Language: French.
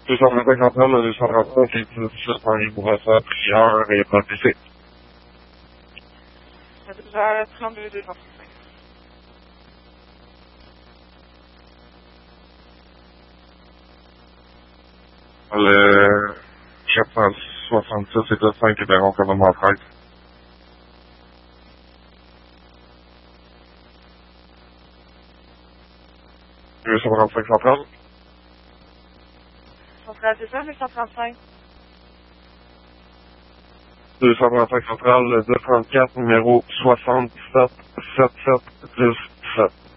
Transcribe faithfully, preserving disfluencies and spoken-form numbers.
deux cent trente-cinq centrale, deux cent trente-cinq, c'est dix-huit, Henri Bourassa, prière et protégé. trente-deux, deux cent trente-cinq. Le quatre cent soixante-six et cinq est un rencontrement treize. deux cent trente-cinq centrale. Centrale, c'est ça, deux cent trente-cinq. deux cent trente-cinq centrale, deux cent trente-quatre, numéro soixante-sept, soixante-sept, dix-sept.